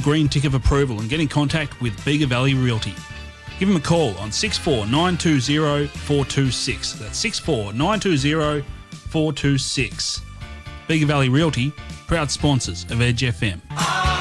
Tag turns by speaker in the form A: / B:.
A: green tick of approval and get in contact with Bega Valley Realty. Give them a call on 64920426. That's 64920426. Bega Valley Realty, proud sponsors of Edge FM.